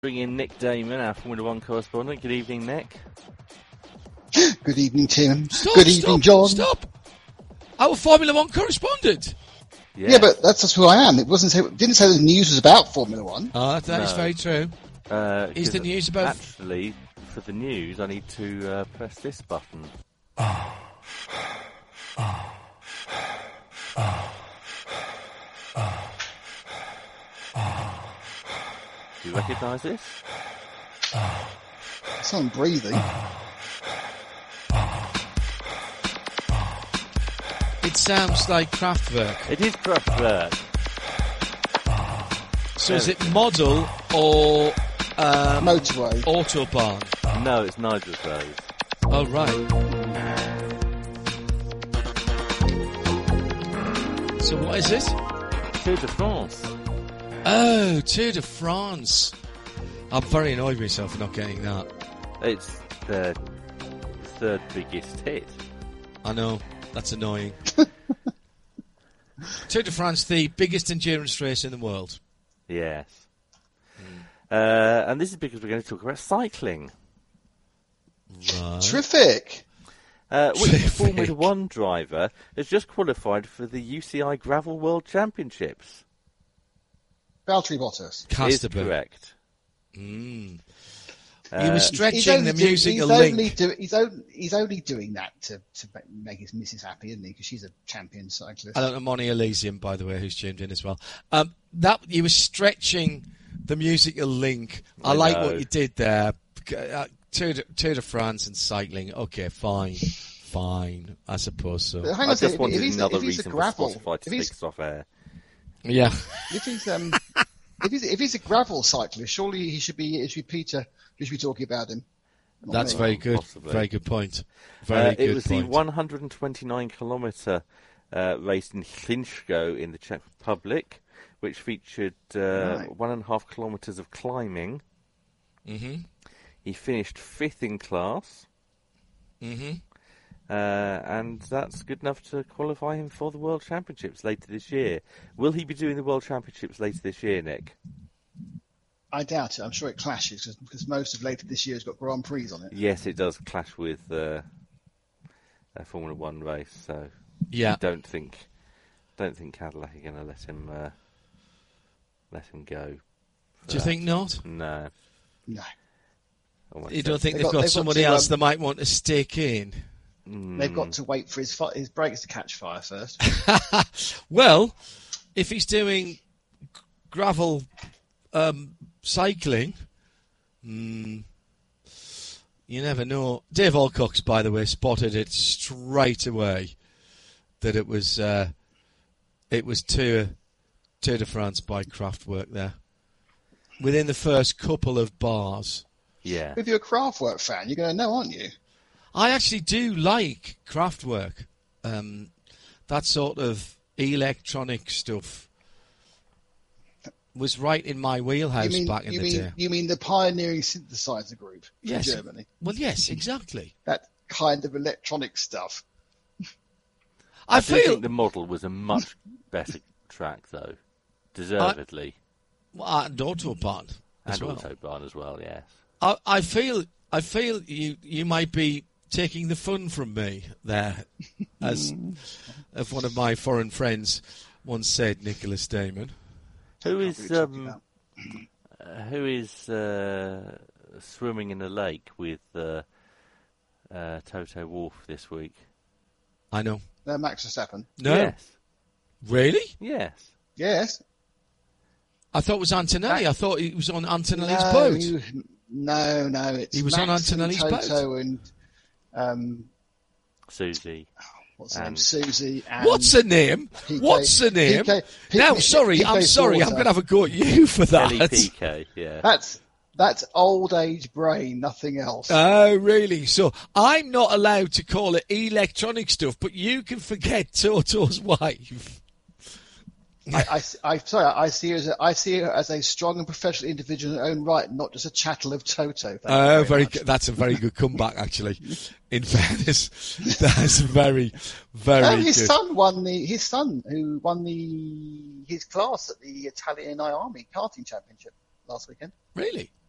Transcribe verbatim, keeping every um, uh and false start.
Bring in Nick Damon, our Formula One correspondent. Good evening, Nick. Good evening, Tim. Stop, Good evening, stop, John. Stop! Our Formula One correspondent. Yes. Yeah, but that's just who I am. It wasn't. Say, it didn't say the news was about Formula One. Ah, that No. is very true. Uh, Is the news about... Actually, for the news, I need to uh, press this button. Oh. Oh. Oh. Oh. Oh. Do you recognise this? Oh. Someone breathing. It sounds like Kraftwerk. It is Kraftwerk. So is it model or um, Motorway. Autobahn? No, it's neither of those. Oh, right. So what is it? Tour de France. Oh, Tour de France. I'm very annoyed with myself for not getting that. It's the third biggest hit. I know. That's annoying. Tour de France, the biggest endurance race in the world. Yes. Mm. Uh, and this is because we're going to talk about cycling. Right. Terrific. Uh, which Terrific. Formula One driver has just qualified for the U C I Gravel World Championships? Valtteri Bottas. Is Casterberg. correct. Mm. Uh, He was He's stretching only the do- music he's a only link. do- he's, only, he's only doing that to, to make his missus happy, isn't he? Because she's a champion cyclist. I don't know, Moni Elysium, by the way, who's tuned in as well. Um, that you were stretching the musical link. I, I like know. what you did there. Uh, Tour de, Tour de France and cycling. Okay, fine, fine. I suppose so. But hang on I a second, just wanted if he's, another if he's a reason gravel, for Spotify to if take he's, us off air. Yeah. if he's um, if he's if he's a gravel cyclist, surely he should be. It should be Peter. We should be talking about him. Not That's me. very good. Possibly. Very good point. Very Uh, good it was point. the one hundred twenty-nine kilometre uh, race in Hlinsko in the Czech Republic, which featured uh, Right. one and a half kilometres of climbing. Mm-hmm. He finished fifth in class, Mm-hmm. uh, and that's good enough to qualify him for the World Championships later this year. Will he be doing the World Championships later this year, Nick? I doubt it. I'm sure it clashes because most of later this year has got Grand Prix on it. Yes, it does clash with uh, a Formula One race, so Yeah. I don't think don't think Cadillac are going to let him uh, let him go. for Do you that. think not? No. No. I won't You say. don't think They've they've got- got, they've got somebody to, else um, that might want to stick in? Mm. They've got to wait for his fi- his brakes to catch fire first. Well, if he's doing g- gravel um, cycling, mm, you never know. Dave Alcox, by the way, spotted it straight away that it was uh, it was Tour, Tour de France by Kraftwerk there. Within the first couple of bars. Yeah. If you're a Kraftwerk fan, you're going to know, aren't you? I actually do like Kraftwerk. Um, that sort of electronic stuff was right in my wheelhouse You mean, back in you the mean, day. You mean the pioneering synthesizer group from Yes. Germany? Well, yes, exactly. That kind of electronic stuff. I, I do feel think the model was a much better track, though. Deservedly. uh, and Autobahn as and well. Autobahn as well, yes. I, I feel I feel you you might be taking the fun from me there, as as one of my foreign friends once said, Nicholas Damon. Who What are is you talking um, about? uh, who is uh, swimming in a lake with uh, uh, Toto Wolff this week? I know. No, Max Verstappen. No, Yes. really? Yes. Yes. I thought it was Antonelli. I thought he was on Antonelli's no, boat. you- no, no. It's He was on Max and Antonelli's boat. Toto and um, Susie. what's her name? And- Susie. And What's the name? P K What's the name? P K P- now, P- sorry, P K I'm sorry. I'm Slaughter. going to have a go at you for Kelly that. P K, yeah. That's that's old age brain, nothing else. Oh, really? So I'm not allowed to call it electronic stuff, but you can forget Toto's wife. I, I, I, sorry, I see her as a, I see her as a strong and professional individual in her own right, not just a chattel of Toto. Thank you Oh, very much. good. That's a very good comeback, actually. In fairness, that's very, very No, his good. son won the his son who won the his class at the Italian I Army karting championship last weekend. Really?